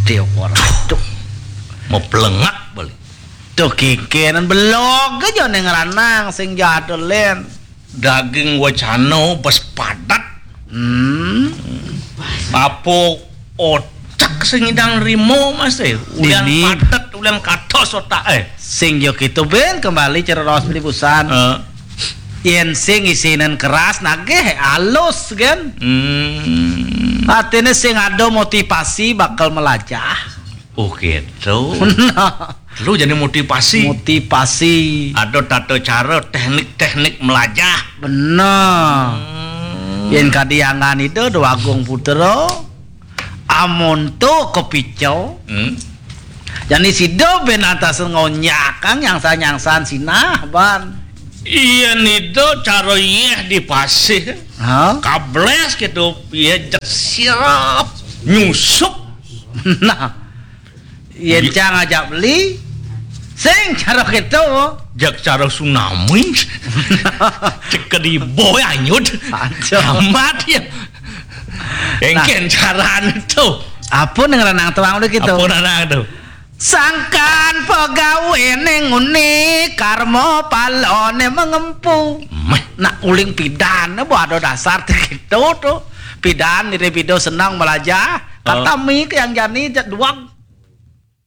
gede orang tuh mau pelengak balik tuh kikiran belok aja neng ranang sing jadelen daging wacano pas padat papo otak sing idang rimo mas ulian padat ulian katos otak sing yo gitu ben kembali ceros pelipusan yen sing isinan keras nageh halus kan artinya sing ada motivasi bakal melajah oh gitu lu jadi motivasi ada tato cara teknik melajah bener yen kadiangan itu dua agung putero amun tuh kepicau jadi sido ben atas ngonyakan nyangsan sinah ban iya nido cara iya dipasih kables gitu iya siap nyusup nah yen cang ajak beli sing cara gitu jak cara tsunami cek di boy anyut amat ya engken cara itu apa dengan renang tuang udah gitu apa renang itu sangkan pegawai nenguni karmo palone mengempu nak uling pidan ada dasar gitu tuh pidan ini video senang belajar kata mi yang jani duang